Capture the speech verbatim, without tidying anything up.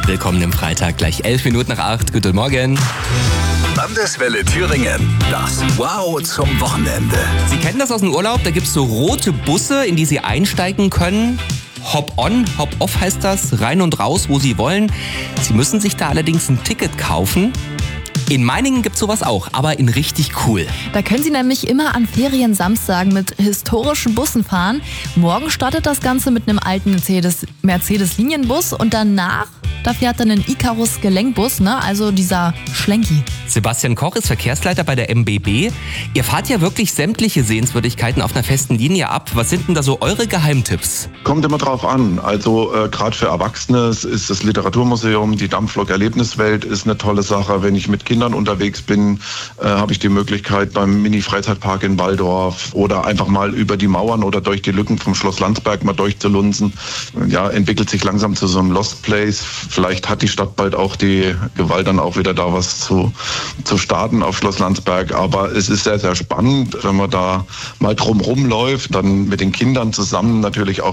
Willkommen im Freitag, gleich elf Minuten nach acht. Guten Morgen. Landeswelle Thüringen. Das Wow zum Wochenende. Sie kennen das aus dem Urlaub? Da gibt es so rote Busse, in die Sie einsteigen können. Hop-on, Hop-off heißt das. Rein und raus, wo Sie wollen. Sie müssen sich da allerdings ein Ticket kaufen. In Meiningen gibt's sowas auch, aber in richtig cool. Da können Sie nämlich immer an Feriensamstagen mit historischen Bussen fahren. Morgen startet das Ganze mit einem alten Mercedes, Mercedes-Linienbus und danach, da fährt dann ein Icarus-Gelenkbus, ne? Also dieser Schlenki. Sebastian Koch ist Verkehrsleiter bei der M B B. Ihr fahrt ja wirklich sämtliche Sehenswürdigkeiten auf einer festen Linie ab. Was sind denn da so eure Geheimtipps? Kommt immer drauf an. Also äh, gerade für Erwachsene ist das Literaturmuseum, die Dampflok-Erlebniswelt ist eine tolle Sache. Wenn ich mit Kindern unterwegs bin, äh, habe ich die Möglichkeit beim Mini-Freizeitpark in Waldorf oder einfach mal über die Mauern oder durch die Lücken vom Schloss Landsberg mal durchzulunzen. Ja, entwickelt sich langsam zu so einem Lost Place. Vielleicht hat die Stadt bald auch die Gewalt, dann auch wieder da was zu, zu starten auf Schloss Landsberg. Aber es ist sehr, sehr spannend, wenn man da mal drum rumläuft, dann mit den Kindern zusammen natürlich auch